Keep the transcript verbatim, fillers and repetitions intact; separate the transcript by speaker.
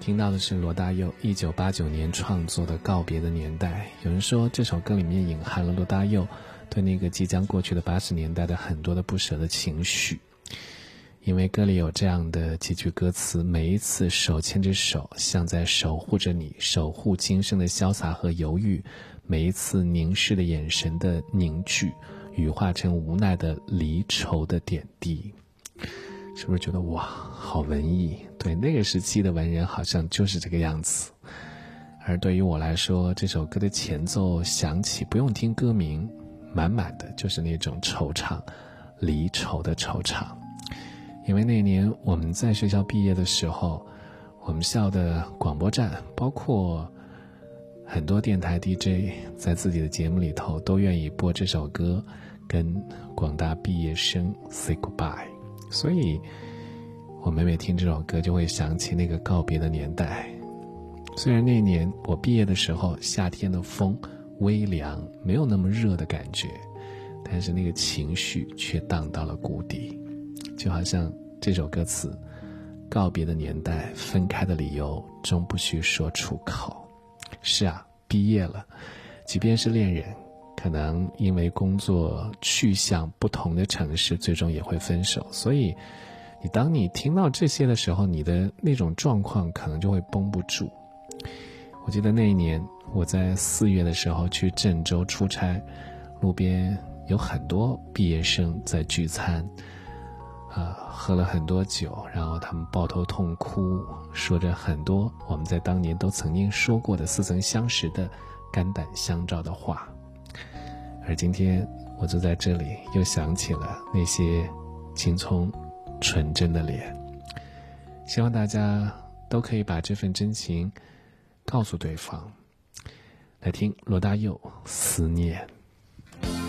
Speaker 1: 听到的是罗大佑一九八九年创作的《告别的年代》。有人说这首歌里面隐含了罗大佑对那个即将过去的八十年代的很多的不舍的情绪，因为歌里有这样的几句歌词：每一次手牵着手，像在守护着你，守护今生的潇洒和犹豫；每一次凝视的眼神的凝聚，羽化成无奈的离愁的点滴。是不是觉得哇，好文艺？对，那个时期的文人好像就是这个样子。而对于我来说，这首歌的前奏响起，不用听歌名，满满的就是那种惆怅，离愁的惆怅。因为那年我们在学校毕业的时候，我们校的广播站，包括很多电台 D J 在自己的节目里头都愿意播这首歌，跟广大毕业生 say goodbye。所以我每每听这首歌就会想起那个告别的年代。虽然那年我毕业的时候夏天的风微凉，没有那么热的感觉，但是那个情绪却荡到了谷底。就好像这首歌词，告别的年代，分开的理由终不需说出口。是啊，毕业了，即便是恋人，可能因为工作去向不同的城市，最终也会分手。所以你当你听到这些的时候，你的那种状况可能就会绷不住。我记得那一年我在四月的时候去郑州出差，路边有很多毕业生在聚餐，呃，喝了很多酒，然后他们抱头痛哭，说着很多我们在当年都曾经说过的似曾相识的肝胆相照的话。而今天我坐在这里，又想起了那些青葱纯真的脸。希望大家都可以把这份真情告诉对方。来听罗大佑《思念》。